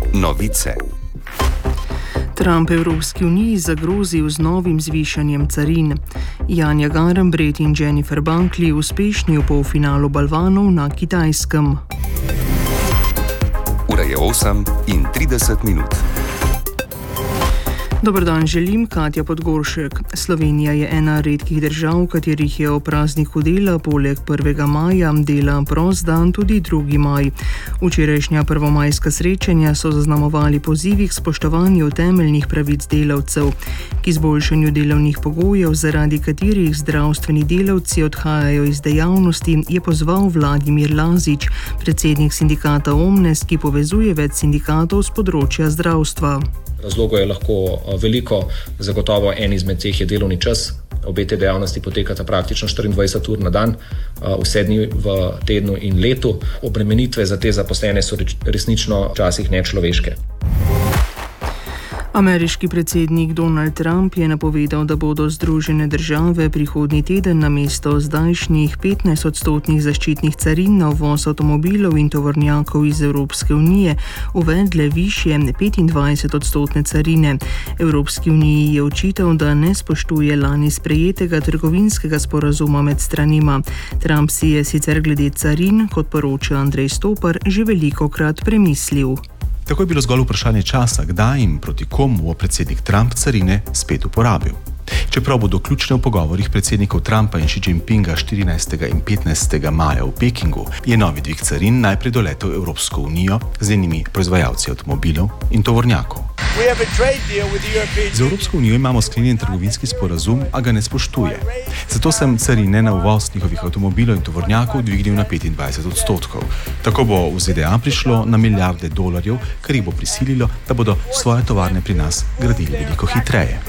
Novice. Trump Evropski uniji zagrozil z novim zvišanjem carin. Janja Garnbret in Jennifer Buckley uspešni v polfinalu balvanov na Kitajskem. Ura je 8:30. Dober dan želim, Katja Podgoršek. Slovenija je ena redkih držav, v katerih je o prazniku dela poleg 1. maja dela prost dan tudi 2. maj. Včerajšnja prvomajska srečanja so zaznamovali pozivi k spoštovanju temeljnih pravic delavcev. K izboljšanju delovnih pogojev, zaradi katerih zdravstveni delavci odhajajo iz dejavnosti, je pozval Vladimir Lazič, predsednik sindikata Omnes, ki povezuje več sindikatov z področja zdravstva. Razlogov je lahko veliko, zagotovo en izmed teh je delovni čas. Obe te dejavnosti potekata praktično 24 ur na dan, vse dni v tednu in letu. Obremenitve za te zaposlene so resnično včasih nečloveške. Ameriški predsednik Donald Trump je napovedal, da bodo Združene države prihodnji teden namesto zdajšnjih 15% zaščitnih carin na uvoz avtomobilov in tovornjakov iz Evropske unije uvedle višje 25% carine. Evropski uniji je očital, da ne spoštuje lani sprejetega trgovinskega sporazuma med stranima. Trump si je sicer glede carin, kot poroča Andrej Stopar, že velikokrat premislil. Tako je bilo zgolj vprašanje časa, kdaj in proti komu bo predsednik Trump carine spet uporabil. Čeprav bodo ključne v pogovorih predsednikov Trumpa in Xi Jinpinga 14. in 15. maja v Pekingu, je novi dvig carin najprej doletel Evropsko unijo z njenimi proizvajalci avtomobilov in tovornjakov. Z Evropsko unijo imamo sklenjen trgovinski sporazum, a ga ne spoštuje. Zato sem carine na uvoz njihovih avtomobilov in tovornjakov dvignil na 25%. Tako bo v ZDA prišlo na milijarde dolarjev, kar jih bo prisililo, da bodo svoje tovarne pri nas gradili veliko hitreje.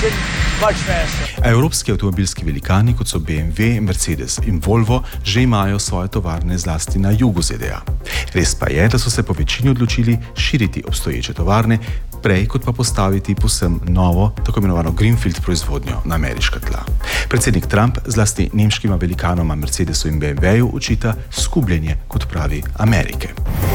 A evropski avtomobilski velikani, kot so BMW, Mercedes in Volvo, že imajo svoje tovarne zlasti na jugu ZDA. Res pa je, da so se po večini odločili širiti obstoječe tovarne, prej kot pa postaviti povsem novo, tako imenovano greenfield proizvodnjo na ameriška tla. Predsednik Trump zlasti nemškima velikanoma Mercedesu in BMW-ju očita skubljenje, kot pravi, Amerike.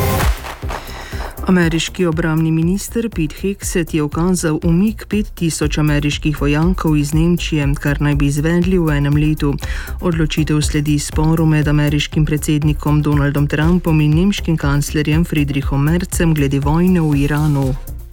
Ameriški obrambni minister Pete Hegseth je ukazal umik 5000 ameriških vojakov iz Nemčije, kar naj bi izvedli v enem letu. Odločitev sledi sporu med ameriškim predsednikom Donaldom Trumpom in nemškim kanclerjem Friedrichom Merzem glede vojne v Iranu.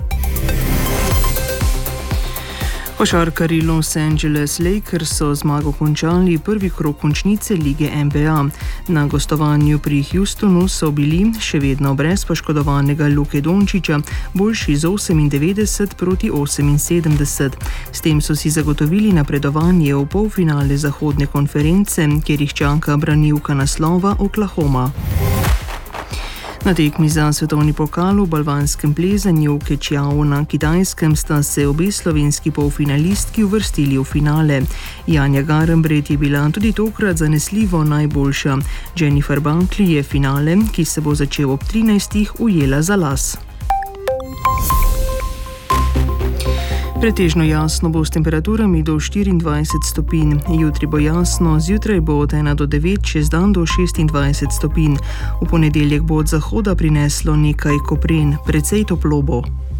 Košarkarji Los Angeles Lakers so zmago končali prvi krog končnice lige NBA. Na gostovanju pri Houstonu so bili, še vedno brez poškodovanega Luke Dončića, boljši z 98 proti 78. S tem so si zagotovili napredovanje v polfinale zahodne konference, kjer jih čaka branilka naslova Oklahoma. Na tekmi za svetovni pokal v balvanskem plezanju v Kečiavu na Kitajskem sta se obe slovenski polfinalistki uvrstili v finale. Janja Garnbret je bila tudi tokrat zanesljivo najboljša. Jennifer Buckley je finale, ki se bo začel ob 13. ujela za las. Pretežno jasno bo s temperaturami do 24 stopinj. Jutri bo jasno, zjutraj bo od 1 do 9, čez dan do 26 stopinj. V ponedeljek bo od zahoda prineslo nekaj kopren, precej toplo bo.